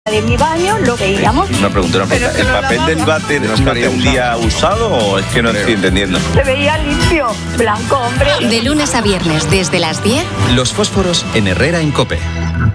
De mi baño lo veíamos. Una pregunta. ¿El papel del váter no estaría un día usado o es que no estoy entendiendo? Se veía limpio, blanco, hombre. De lunes a viernes desde las 10. Los fósforos en Herrera en COPE.